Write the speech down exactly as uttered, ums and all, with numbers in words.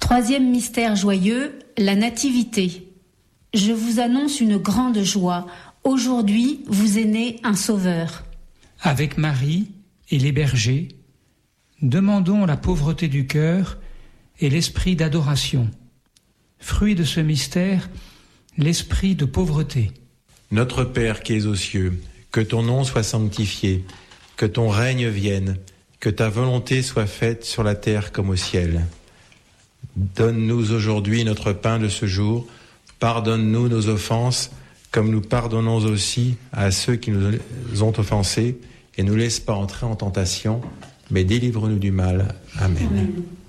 Troisième mystère joyeux, la Nativité. Je vous annonce une grande joie. Aujourd'hui, vous est né un Sauveur. Avec Marie et les bergers, demandons la pauvreté du cœur et l'esprit d'adoration. Fruit de ce mystère, l'esprit de pauvreté. Notre Père qui es aux cieux, que ton nom soit sanctifié, que ton règne vienne, que ta volonté soit faite sur la terre comme au ciel. Donne-nous aujourd'hui notre pain de ce jour, pardonne-nous nos offenses, comme nous pardonnons aussi à ceux qui nous ont offensés, et ne nous laisse pas entrer en tentation, mais délivre-nous du mal. Amen. Amen.